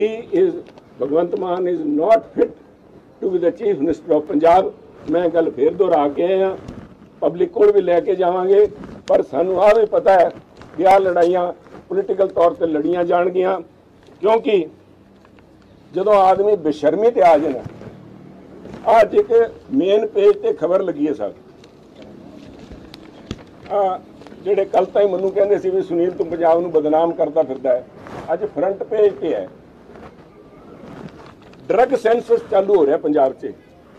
is भगवंत मान is not fit to be the chief minister of Punjab. मैं गल फिर दोहरा के आया, पब्लिक को भी लैके जावांगे, पर सानू आ भी पता है कि आ लड़ाइयाँ पोलिटिकल तौर पर लड़ियाँ जाणगियां, क्योंकि जदों आदमी बेशर्मी ते आ जाए ना। अज एक मेन पेज ते खबर लगी है साहब, ਜਿਹੜੇ ਕੱਲ ਤਾईं ਮੈਨੂੰ ਕਹਿੰਦੇ ਸੀ ਵੀ ਸੁਨੀਲ ਤੂੰ ਪੰਜਾਬ ਨੂੰ ਬਦਨਾਮ ਕਰਦਾ ਫਿਰਦਾ ਹੈ, ਅੱਜ ਫਰੰਟ ਪੇਜ ਤੇ ਹੈ ਡਰਗ ਸੈਂਸਸ ਚਾਲੂ ਹੋ ਰਿਹਾ ਪੰਜਾਬ 'ਚ।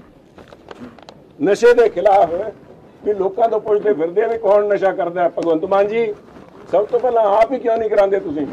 ਨਸ਼ੇ ਦੇ ਖਿਲਾਫ ਵੀ ਲੋਕਾਂ ਤੋਂ ਪੁੱਛਦੇ ਫਿਰਦੇ ਆ ਵੀ ਕੌਣ ਨਸ਼ਾ ਕਰਦਾ ਹੈ। ਭਗਵੰਤ ਮਾਨ ਜੀ ਸਭ ਤੋਂ ਪਹਿਲਾਂ ਆਪ ਹੀ ਕਿਉਂ ਨਹੀਂ ਕਰਾਉਂਦੇ ਤੁਸੀਂ?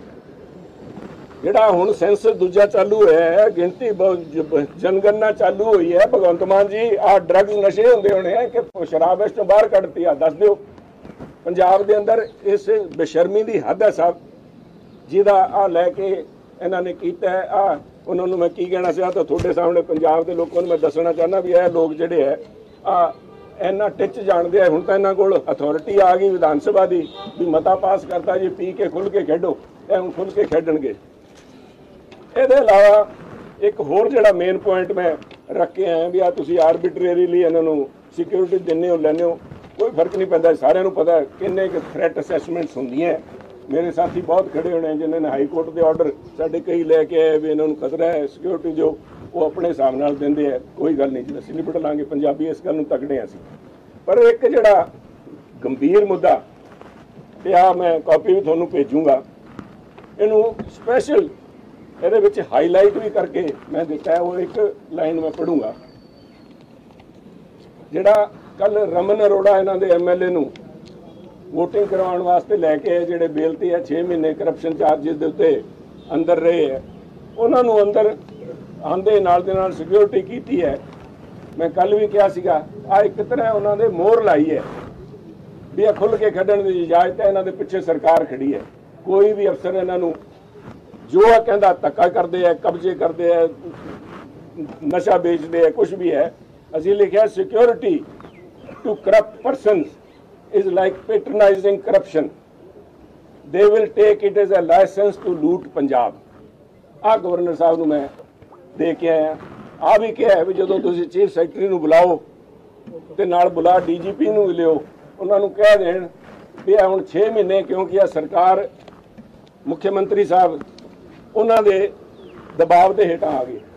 ਜਿਹੜਾ ਹੁਣ ਸੈਂਸਸ ਦੂਜਾ ਚਾਲੂ ਹੋਇਆ ਹੈ, ਗਿਣਤੀ ਜਨਗਣਨਾ ਚਾਲੂ ਹੋਈ ਹੈ, ਭਗਵੰਤ ਮਾਨ ਜੀ ਆਹ ਡਰੱਗਸ ਨਸ਼ੇ ਹੁੰਦੇ ਹੋਣੇ ਆ ਕਿ ਸ਼ਰਾਬ ਇਸ ਤੋਂ ਬਾਹਰ ਕੱਢਤੀ ਆ? ਦੱਸ ਦਿਓ। ਪੰਜਾਬ ਦੇ ਅੰਦਰ ਇਸ ਬੇਸ਼ਰਮੀ ਦੀ ਹੱਦ ਹੈ ਸਾਹਿਬ, ਜਿਹਦਾ ਆ ਲੈ ਕੇ ਇਹਨਾਂ ਨੇ ਕੀਤਾ ਹੈ। ਆ ਉਹਨਾਂ ਨੂੰ ਮੈਂ ਕੀ ਕਹਿਣਾ ਸੀ, ਤਾਂ ਤੁਹਾਡੇ ਸਾਹਮਣੇ ਪੰਜਾਬ ਦੇ ਲੋਕਾਂ ਨੂੰ ਮੈਂ ਦੱਸਣਾ ਚਾਹੁੰਦਾ ਵੀ ਇਹ ਲੋਕ ਜਿਹੜੇ ਹੈ ਆ ਇੰਨਾ ਟਿੱਚ ਜਾਣਦੇ ਆ। ਹੁਣ ਤਾਂ ਇਹਨਾਂ ਕੋਲ ਅਥਾਰਟੀ ਆ ਗਈ ਵਿਧਾਨ ਸਭਾ ਦੀ ਵੀ ਮਤਾ ਪਾਸ ਕਰਤਾ ਜੀ ਪੀ ਕੇ ਖੁੱਲ੍ਹ ਕੇ ਖੇਡੋ, ਇਹ ਹੁਣ ਖੁੱਲ੍ਹ ਕੇ ਖੇਡਣਗੇ। ਇਹਦੇ ਇਲਾਵਾ ਇੱਕ ਹੋਰ ਜਿਹੜਾ ਮੇਨ ਪੁਆਇੰਟ ਮੈਂ ਰੱਖ ਕੇ ਆਇਆ ਵੀ ਆ ਤੁਸੀਂ ਆਰਬਿਟਰੇਰੀਲੀ ਇਹਨਾਂ ਨੂੰ ਸਿਕਿਉਰਿਟੀ ਦਿੰਦੇ ਹੋ ਲੈਂਦੇ ਹੋ, ਕੋਈ ਫਰਕ ਨਹੀਂ ਪੈਂਦਾ। ਸਾਰਿਆਂ ਨੂੰ ਪਤਾ ਕਿੰਨੇ ਕੁ ਥ੍ਰੈਟ ਅਸੈਸਮੈਂਟਸ ਹੁੰਦੀਆਂ। ਮੇਰੇ ਸਾਥੀ ਬਹੁਤ ਖੜੇ ਹੋਣੇ ਜਿਨ੍ਹਾਂ ਨੇ ਹਾਈ ਕੋਰਟ ਦੇ ਆਰਡਰ ਸਾਡੇ ਕਈ ਲੈ ਕੇ ਆਏ ਵੀ ਇਹਨਾਂ ਨੂੰ ਖਤਰਾ ਹੈ ਸਿਕਿਉਰਿਟੀ, ਜੋ ਉਹ ਆਪਣੇ ਹਿਸਾਬ ਨਾਲ ਦਿੰਦੇ ਆ। ਕੋਈ ਗੱਲ ਨਹੀਂ ਜੀ, ਅਸੀਂ ਨਿਪਟ ਲਾਂਗੇ, ਪੰਜਾਬੀ ਇਸ ਗੱਲ ਨੂੰ ਤਕੜੇ ਹਾਂ ਅਸੀਂ। ਪਰ ਇੱਕ ਜਿਹੜਾ ਗੰਭੀਰ ਮੁੱਦਾ, ਤੇ ਆ ਮੈਂ ਕਾਪੀ ਵੀ ਤੁਹਾਨੂੰ ਭੇਜੂੰਗਾ, ਇਹਨੂੰ ਸਪੈਸ਼ਲ ਇਹਦੇ ਵਿੱਚ ਹਾਈਲਾਈਟ ਵੀ ਕਰਕੇ ਮੈਂ ਦਿੱਤਾ, ਉਹ ਇੱਕ ਲਾਈਨ ਮੈਂ ਪੜ੍ਹੂੰਗਾ। ਜਿਹੜਾ ਕੱਲ ਰਮਨ ਅਰੋੜਾ ਇਹਨਾਂ ਦੇ MLA ਨੂੰ ਵੋਟਿੰਗ ਕਰਵਾਉਣ ਵਾਸਤੇ ਲੈ ਕੇ ਜਿਹੜੇ ਬੇਲ ਤੇ ਹੈ 6 ਮਹੀਨੇ ਕਰਪਸ਼ਨ ਚਾਰਜਿਸ ਦੇ ਉੱਤੇ ਅੰਦਰ ਰਹੇ ਹੈ, ਉਹਨਾਂ ਨੂੰ ਅੰਦਰ ਆਂਦੇ ਨਾਲ ਦੇ ਨਾਲ ਸਿਕਿਉਰਿਟੀ ਕੀਤੀ ਹੈ। ਮੈਂ ਕੱਲ ਵੀ ਕਿਹਾ ਸੀਗਾ ਆ ਇੱਕ ਤਰ੍ਹਾਂ ਉਹਨਾਂ ਦੇ ਮੋਹਰ ਲਾਈ ਹੈ ਵੀ ਇਹ ਖੁੱਲ੍ਹ ਕੇ ਖੇਡਣ ਦੀ ਇਜਾਜ਼ਤ ਹੈ। ਇਹਨਾਂ ਦੇ ਪਿੱਛੇ ਸਰਕਾਰ ਖੜੀ ਹੈ। ਕੋਈ ਵੀ ਅਫਸਰ ਇਹਨਾਂ ਨੂੰ ਜੋ ਆ ਕਹਿੰਦਾ ਧੱਕਾ ਕਰਦੇ ਆ, ਕਬਜ਼ੇ ਕਰਦੇ ਆ, ਨਸ਼ਾ ਵੇਚਦੇ ਆ, ਕੁਝ ਵੀ ਹੈ। ਅਸੀਂ ਲਿਖਿਆ security to corrupt persons is like patronizing corruption. They will take it as a license to loot Punjab. ਆ ਗਵਰਨਰ ਸਾਹਿਬ ਨੂੰ ਮੈਂ ਦੇ ਕੇ ਆਇਆ। ਆ ਵੀ ਕਿਹਾ ਵੀ ਜਦੋਂ ਤੁਸੀਂ ਚੀਫ ਸੈਕਟਰੀ ਨੂੰ ਬੁਲਾਓ ਤੇ ਨਾਲ ਬੁਲਾ DGP ਨੂੰ ਲਿਓ, ਉਹਨਾਂ ਨੂੰ ਕਹਿ ਦੇਣ ਵੀ ਇਹ ਹੁਣ 6 ਮਹੀਨੇ, ਕਿਉਂਕਿ ਆ ਸਰਕਾਰ ਮੁੱਖ ਮੰਤਰੀ ਸਾਹਿਬ ਉਹਨਾਂ ਦੇ ਦਬਾਅ ਦੇ ਹੇਠਾਂ ਆ ਗਏ।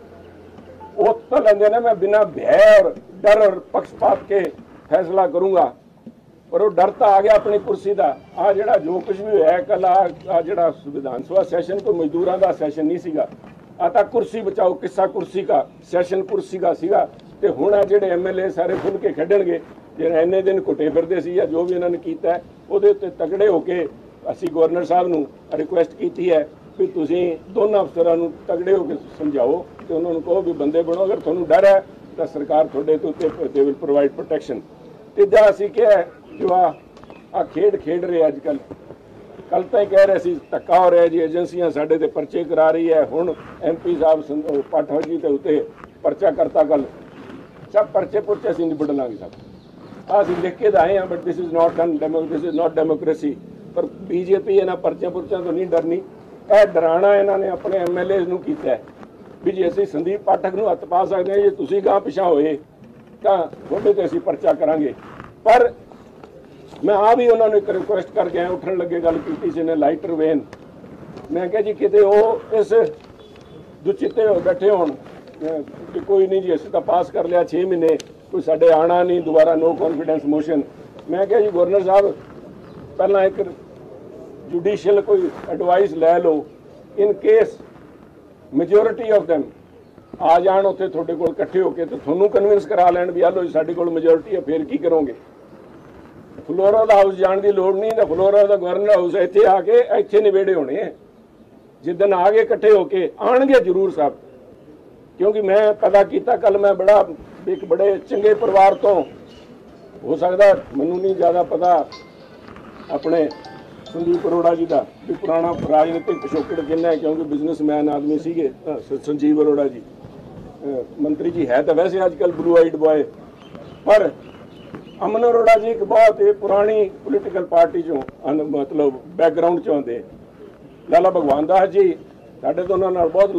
ਉਹ ਤਾਂ ਲੈਂਦੇ ਨੇ ਮੈਂ ਬਿਨਾਂ ਭੈ ਔਰ ਡਰ ਔਰ ਪੱਖਪਾਤ ਕੇ फैसला करूँगा, पर वो डर तो आ गया अपनी कुर्सी का। आ जड़ा जो कुछ भी होया कल आ जड़ा विधान सभा सैशन कोई मजदूरों का सैशन नहीं सीगा, आता कुर्सी बचाओ किस्सा कुर्सी का सैशन कुर्सी का सीगा। ते हुण आ जिहड़े MLA सारे खुल के खेडणगे, जिहड़े इन्ने दिन घुटे फिरदे सी या जो भी इन्होंने कीता है उहदे उत्ते तगड़े होके असीं गवर्नर साहब नूं रिक्वेस्ट कीती है भी तुसीं दोनों अफसरां नूं तगड़े होके समझाओ ते उन्हां नूं कहो भी बंदे बनो। अगर तुहानूं डर है तो सरकार तुहाडे उत्ते दे विल प्रोवाइड प्रोटैक्शन। ਤੀਜਾ ਅਸੀਂ ਕਿਹਾ ਜੋ ਆ ਖੇਡ ਰਹੇ ਅੱਜ ਕੱਲ ਤਾਂ ਹੀ ਕਹਿ ਰਹੇ ਸੀ ਧੱਕਾ ਹੋ ਰਿਹਾ ਜੀ, ਏਜੰਸੀਆਂ ਸਾਡੇ ਤੇ ਪਰਚੇ ਕਰਾ ਰਹੀ ਹੈ। ਹੁਣ MP ਸਾਹਿਬ ਪਾਠਕ ਜੀ ਦੇ ਉੱਤੇ ਪਰਚਾ ਕਰਤਾ ਕੱਲ, ਸਭ ਪਰਚੇ ਪੁਰਚੇ ਅਸੀਂ ਨਿਬੜ ਲਾਂਗੇ ਸਭ। ਅਸੀਂ ਲਿਖ ਕੇ ਆਏ ਹਾਂ, but this is not democracy. ਪਰ BJP ਇਹਨਾਂ ਪਰਚਿਆਂ ਪੁਰਚਿਆਂ ਤੋਂ ਨਹੀਂ ਡਰਨੀ। ਇਹ ਡਰਾਣਾ ਇਹਨਾਂ ਨੇ ਆਪਣੇ MLAs ਨੂੰ ਕੀਤਾ ਹੈ ਵੀ ਜੇ ਅਸੀਂ ਸੰਦੀਪ ਪਾਠਕ ਨੂੰ ਹੱਥ ਪਾ ਸਕਦੇ ਹਾਂ, ਜੇ ਤੁਸੀਂ ਗਾਂਹ ਪਿਛਾਂ ਹੋਏ ਤਾਂ ਤੁਹਾਡੇ ਤੇ ਅਸੀਂ ਪਰਚਾ ਕਰਾਂਗੇ। ਪਰ ਮੈਂ ਆ ਵੀ ਉਹਨਾਂ ਨੂੰ ਇੱਕ ਰਿਕੁਐਸਟ ਕਰਕੇ ਆਇਆ, ਉੱਠਣ ਲੱਗੇ ਗੱਲ ਕੀਤੀ ਸੀ ਨੇ ਲਾਈਟਰ ਵੇਨ। ਮੈਂ ਕਿਹਾ ਜੀ ਕਿਤੇ ਉਹ ਇਸ ਦੁਚਿੱਤੇ ਹੋ ਬੈਠੇ ਹੋਣ ਕਿ ਕੋਈ ਨਹੀਂ ਜੀ ਅਸੀਂ ਤਾਂ ਪਾਸ ਕਰ ਲਿਆ 6 ਮਹੀਨੇ, ਕੋਈ ਸਾਡੇ ਆਣਾ ਨਹੀਂ ਦੁਬਾਰਾ, ਨੋ ਕੌਨਫੀਡੈਂਸ ਮੋਸ਼ਨ। ਮੈਂ ਕਿਹਾ ਜੀ ਗਵਰਨਰ ਸਾਹਿਬ ਪਹਿਲਾਂ ਇੱਕ ਜੁਡੀਸ਼ੀਅਲ ਕੋਈ ਐਡਵਾਈਸ ਲੈ ਲਓ, in case majority of them ਆ ਜਾਣ ਉੱਥੇ ਤੁਹਾਡੇ ਕੋਲ ਇਕੱਠੇ ਹੋ ਕੇ ਤੇ ਤੁਹਾਨੂੰ ਕਨਵਿੰਸ ਕਰਾ ਲੈਣ ਵੀ ਆ ਲੋ ਸਾਡੇ ਕੋਲ ਮੈਜੋਰਿਟੀ ਹੈ, ਫਿਰ ਕੀ ਕਰੋਗੇ? ਫਲੋਰਾ ਦਾ ਹਾਊਸ ਜਾਣ ਦੀ ਲੋੜ ਨਹੀਂ, ਤਾਂ ਫਲੋਰਾ ਦਾ ਗਵਰਨਰ ਹਾਊਸ ਇੱਥੇ ਆ ਕੇ ਇੱਥੇ ਨਿਬੇੜੇ ਹੋਣੇ ਹੈ। ਜਿੱਦਣ ਆ ਗਏ ਇਕੱਠੇ ਹੋ ਕੇ ਆਣਗੇ ਜ਼ਰੂਰ ਸਾਹਿਬ, ਕਿਉਂਕਿ ਮੈਂ ਪਤਾ ਕੀਤਾ ਕੱਲ ਮੈਂ ਇੱਕ ਬੜੇ ਚੰਗੇ ਪਰਿਵਾਰ ਤੋਂ, ਹੋ ਸਕਦਾ ਮੈਨੂੰ ਨਹੀਂ ਜ਼ਿਆਦਾ ਪਤਾ ਆਪਣੇ ਸੰਦੀਪ ਅਰੋੜਾ ਜੀ ਦਾ ਵੀ ਪੁਰਾਣਾ ਰਾਜਨੀਤਿਕ ਪਿਛੋਕੜ ਕਿੰਨਾ ਹੈ, ਕਿਉਂਕਿ ਬਿਜ਼ਨਸਮੈਨ ਆਦਮੀ ਸੀਗੇ ਸੰਜੀਵ ਅਰੋੜਾ ਜੀ। ਮੰਤਰੀ ਜੀ ਹੈ ਤਾਂ ਵੈਸੇ ਅੱਜ ਕੱਲ੍ਹ ਬਲੂ ਆਈਡ ਬॉय, ਪਰ ਅਮਨ ਅਰੋੜਾ ਜੀ ਇੱਕ ਬਹੁਤ ਪੁਰਾਣੀ ਪੋਲੀਟੀਕਲ ਪਾਰਟੀ ਚੋਂ ਮਤਲਬ ਬੈਕਗਰਾਊਂਡ ਚੋਂ ਆਉਂਦੇ। ਲਾਲਾ ਭਗਵਾਨ ਦਾਸ ਜੀ ਸਾਡੇ ਤੋਂ ਉਹਨਾਂ ਨਾਲ ਬਹੁਤ